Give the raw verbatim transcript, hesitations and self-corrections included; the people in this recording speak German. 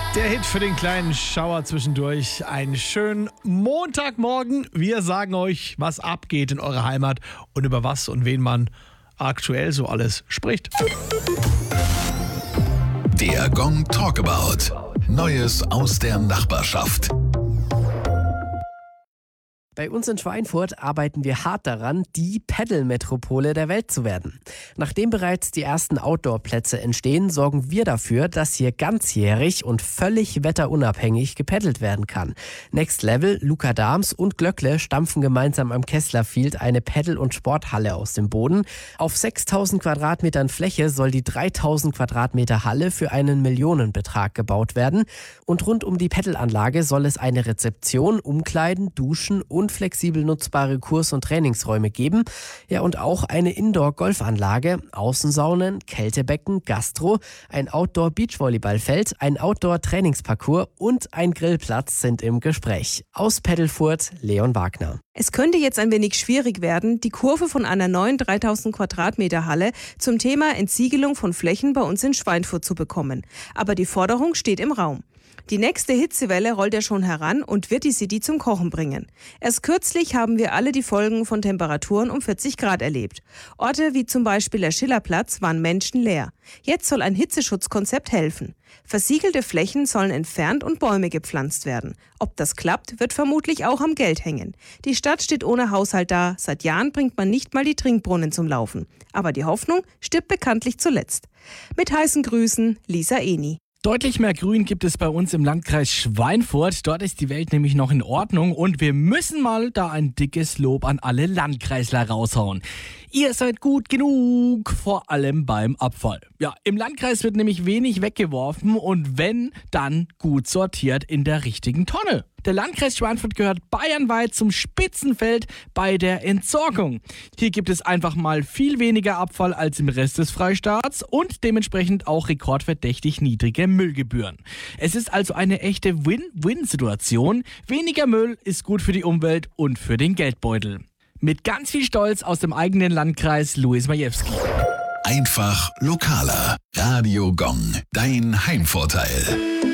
Der Hit für den kleinen Schauer zwischendurch. Einen schönen Montagmorgen. Wir sagen euch, was abgeht in eurer Heimat und über was und wen man aktuell so alles spricht. Der Gong Talkabout. Neues aus der Nachbarschaft. Bei uns in Schweinfurt arbeiten wir hart daran, die Paddle-Metropole der Welt zu werden. Nachdem bereits die ersten Outdoor-Plätze entstehen, sorgen wir dafür, dass hier ganzjährig und völlig wetterunabhängig gepaddelt werden kann. Next Level, Luca Dahms und Glöckle stampfen gemeinsam am Kessler Field eine Paddle- und Sporthalle aus dem Boden. Auf sechstausend Quadratmetern Fläche soll die dreitausend Quadratmeter Halle für einen Millionenbetrag gebaut werden. Und rund um die Paddelanlage soll es eine Rezeption, Umkleiden, Duschen und flexibel nutzbare Kurs- und Trainingsräume geben. Ja, und auch eine Indoor-Golfanlage, Außensaunen, Kältebecken, Gastro, ein Outdoor-Beachvolleyballfeld, ein Outdoor-Trainingsparcours und ein Grillplatz sind im Gespräch. Aus Paddlefurt, Leon Wagner. Es könnte jetzt ein wenig schwierig werden, die Kurve von einer neuen dreitausend Quadratmeter Halle zum Thema Entsiegelung von Flächen bei uns in Schweinfurt zu bekommen. Aber die Forderung steht im Raum. Die nächste Hitzewelle rollt ja schon heran und wird die City zum Kochen bringen. Erst kürzlich haben wir alle die Folgen von Temperaturen um vierzig Grad erlebt. Orte wie zum Beispiel der Schillerplatz waren menschenleer. Jetzt soll ein Hitzeschutzkonzept helfen. Versiegelte Flächen sollen entfernt und Bäume gepflanzt werden. Ob das klappt, wird vermutlich auch am Geld hängen. Die Stadt steht ohne Haushalt da. Seit Jahren bringt man nicht mal die Trinkbrunnen zum Laufen. Aber die Hoffnung stirbt bekanntlich zuletzt. Mit heißen Grüßen, Lisa Eni. Deutlich mehr Grün gibt es bei uns im Landkreis Schweinfurt. Dort ist die Welt nämlich noch in Ordnung und wir müssen mal da ein dickes Lob an alle Landkreisler raushauen. Ihr seid gut genug, vor allem beim Abfall. Ja, im Landkreis wird nämlich wenig weggeworfen und wenn, dann gut sortiert in der richtigen Tonne. Der Landkreis Schweinfurt gehört bayernweit zum Spitzenfeld bei der Entsorgung. Hier gibt es einfach mal viel weniger Abfall als im Rest des Freistaats und dementsprechend auch rekordverdächtig niedrige Müllgebühren. Es ist also eine echte Win-Win-Situation. Weniger Müll ist gut für die Umwelt und für den Geldbeutel. Mit ganz viel Stolz aus dem eigenen Landkreis Luis Majewski. Einfach lokaler. Radio Gong. Dein Heimvorteil.